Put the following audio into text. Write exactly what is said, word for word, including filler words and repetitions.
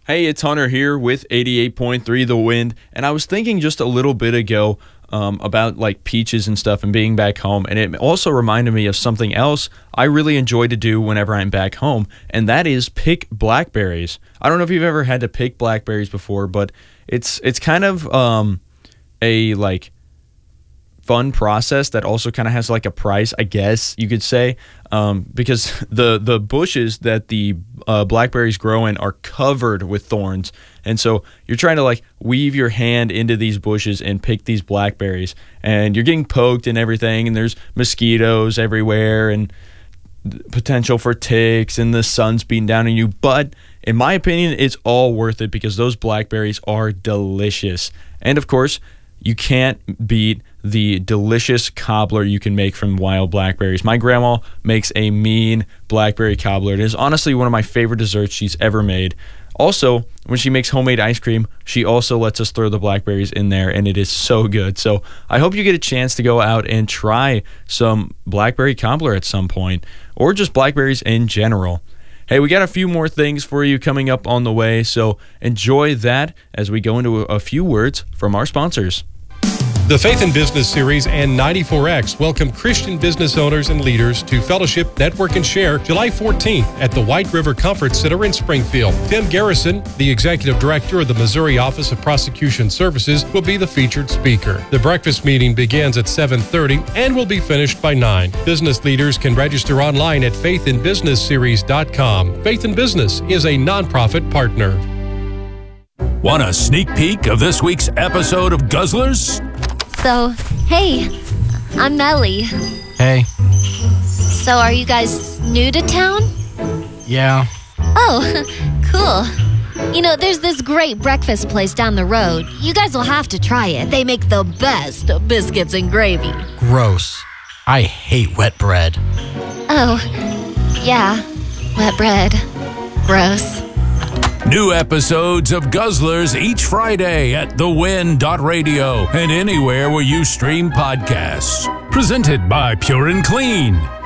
Hey, it's Hunter here with eighty-eight point three The Wind, and I was thinking just a little bit ago um, about like peaches and stuff and being back home, and it also reminded me of something else I really enjoy to do whenever I'm back home, and that is pick blackberries. I don't know if you've ever had to pick blackberries before, but it's it's kind of um, a like fun process that also kind of has like a price, I guess you could say, um, because the the bushes that the uh, blackberries grow in are covered with thorns, and so you're trying to like weave your hand into these bushes and pick these blackberries, and you're getting poked and everything, and there's mosquitoes everywhere and potential for ticks, and the sun's beating down on you, but in my opinion, it's all worth it because those blackberries are delicious. And of course, you can't beat the delicious cobbler you can make from wild blackberries. My grandma makes a mean blackberry cobbler. It is honestly one of my favorite desserts she's ever made. Also, when she makes homemade ice cream, she also lets us throw the blackberries in there, and it is so good. So I hope you get a chance to go out and try some blackberry cobbler at some point, or just blackberries in general. Hey, we got a few more things for you coming up on the way, so enjoy that as we go into a few words from our sponsors. The Faith in Business Series and ninety-four X welcome Christian business owners and leaders to Fellowship, Network, and Share July fourteenth at the White River Conference Center in Springfield. Tim Garrison, the Executive Director of the Missouri Office of Prosecution Services, will be the featured speaker. The breakfast meeting begins at seven thirty and will be finished by nine. Business leaders can register online at faith in business series dot com. Faith in Business is a nonprofit partner. Want a sneak peek of this week's episode of Guzzlers? So, hey, I'm Melly. Hey. So, are you guys new to town? Yeah. Oh, cool. You know, there's this great breakfast place down the road. You guys will have to try it. They make the best biscuits and gravy. Gross. I hate wet bread. Oh, yeah, wet bread. Gross. New episodes of Guzzlers each Friday at the win dot radio and anywhere where you stream podcasts. Presented by Pure and Clean.